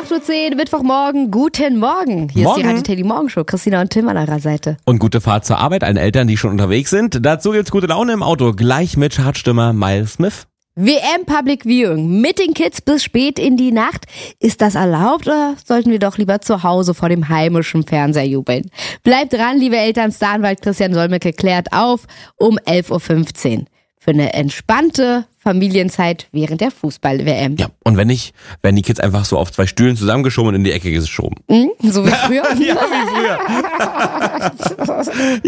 8:10 Uhr, Mittwochmorgen. Guten Morgen. Hier ist die Radio Teddy Morgenshow. Christina und Tim an eurer Seite. Und gute Fahrt zur Arbeit allen Eltern, die schon unterwegs sind. Dazu gibt's gute Laune im Auto. Gleich mit Chartstimmer Miles Smith. WM Public Viewing mit den Kids bis spät in die Nacht. Ist das erlaubt oder sollten wir doch lieber zu Hause vor dem heimischen Fernseher jubeln? Bleibt dran, liebe Eltern. Staranwalt Christian Solmecke klärt auf um 11:15 Uhr. Für eine entspannte Familienzeit während der Fußball-WM. Ja, und wenn nicht, werden die Kids einfach so auf 2 Stühlen zusammengeschoben und in die Ecke geschoben. So wie früher? Ja, wie früher.